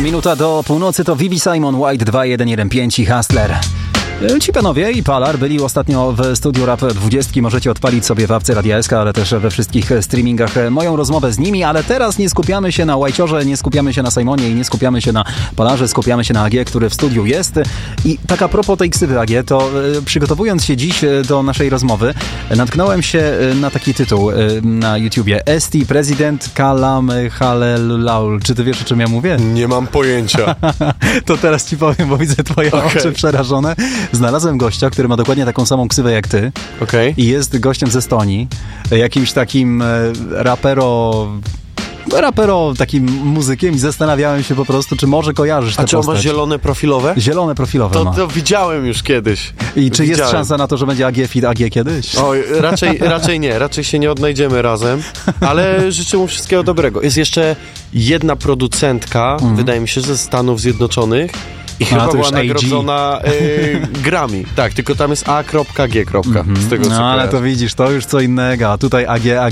minuta do północy to Vivi Simon, White 2115 i Hustler. Ci panowie i Palar byli ostatnio w studiu Rap 20. Możecie odpalić sobie w apce Radia SK, ale też we wszystkich streamingach moją rozmowę z nimi, ale teraz nie skupiamy się na White'orze, nie skupiamy się na Simonie i nie skupiamy się na Palarze, skupiamy się na AG, który w studiu jest. I tak a propos tej ksywy AG, to przygotowując się dziś do naszej rozmowy, natknąłem się na taki tytuł na YouTubie. Esti Prezydent Kalam Halelaul. Czy ty wiesz, o czym ja mówię? Nie mam pojęcia. To teraz ci powiem, bo widzę twoje oczy przerażone. Znalazłem gościa, który ma dokładnie taką samą ksywę jak ty. I jest gościem z Estonii. Jakimś takim rapero takim muzykiem i zastanawiałem się po prostu, czy może kojarzysz tę postać. A czy on ma zielone profilowe? Zielone profilowe ma. To widziałem już kiedyś. I czy jest szansa na to, że będzie AG feat AG kiedyś? Oj, raczej nie. Raczej się nie odnajdziemy razem, ale życzę mu wszystkiego dobrego. Jest jeszcze jedna producentka, wydaje mi się, ze Stanów Zjednoczonych, i chyba była nagrodzona Grammy. Tak, tylko tam jest A.G. Z tego, co ale to widzisz, to już co innego. A tutaj AG